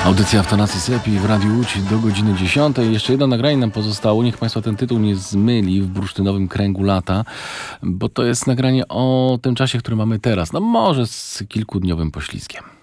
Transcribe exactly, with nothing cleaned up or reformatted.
Audycja w tonacji Sepi w Radiu Łódź do godziny dziesiątej. Jeszcze jedno nagranie nam pozostało. Niech Państwa ten tytuł nie zmyli w bursztynowym kręgu lata, bo to jest nagranie o tym czasie, który mamy teraz. No może z kilkudniowym poślizgiem.